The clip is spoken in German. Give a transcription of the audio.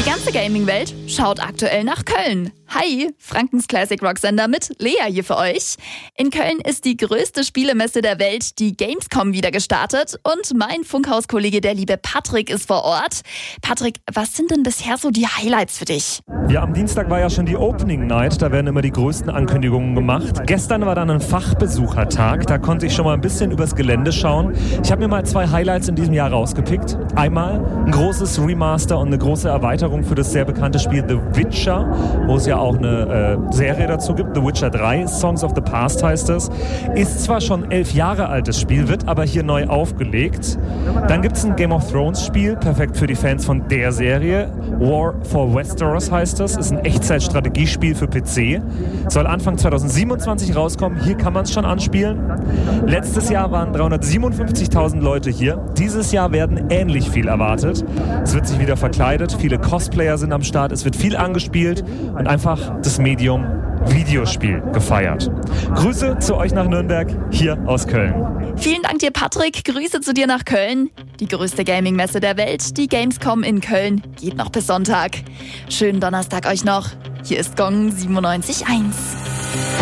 Die ganze Gaming-Welt schaut aktuell nach Köln. Hi, Frankens Classic Rock Sender mit Lea hier für euch. In Köln ist die größte Spielemesse der Welt, die Gamescom, wieder gestartet. Und mein Funkhauskollege, der liebe Patrick, ist vor Ort. Patrick, was sind denn bisher so die Highlights für dich? Ja, am Dienstag war ja schon die Opening Night, da werden immer die größten Ankündigungen gemacht. Gestern war dann ein Fachbesuchertag, da konnte ich schon mal ein bisschen übers Gelände schauen. Ich habe mir mal 2 Highlights in diesem Jahr rausgepickt. Einmal ein großes Remaster und eine große Erweiterung für das sehr bekannte Spiel The Witcher, wo es ja auch eine Serie dazu gibt, The Witcher 3, Songs of the Past heißt es. Ist zwar schon 11 Jahre altes Spiel, wird aber hier neu aufgelegt. Dann gibt es ein Game of Thrones Spiel, perfekt für die Fans von der Serie. War for Westeros heißt es, ist ein Echtzeitstrategiespiel für PC. Soll Anfang 2027 rauskommen, hier kann man es schon anspielen. Letztes Jahr waren 357.000 Leute hier. Dieses Jahr werden ähnlich viel erwartet. Es wird sich wieder verkleidet, viele Cosplayer sind am Start, es wird viel angespielt und einfach das Medium Videospiel gefeiert. Grüße zu euch nach Nürnberg, hier aus Köln. Vielen Dank dir, Patrick. Grüße zu dir nach Köln. Die größte Gaming-Messe der Welt, die Gamescom in Köln, geht noch bis Sonntag. Schönen Donnerstag euch noch. Hier ist Gong 97.1.